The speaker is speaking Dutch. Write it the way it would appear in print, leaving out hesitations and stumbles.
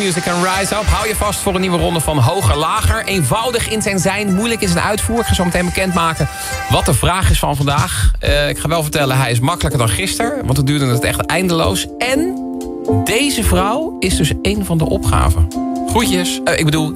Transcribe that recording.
Music en Rise Up. Hou je vast voor een nieuwe ronde van Hoger Lager. Eenvoudig in zijn zijn, moeilijk in zijn uitvoer. Ik ga zo meteen bekendmaken wat de vraag is van vandaag. Ik ga wel vertellen, hij is makkelijker dan gisteren. Want het duurde het echt eindeloos. En deze vrouw is dus een van de opgaven. Groetjes. Ik bedoel,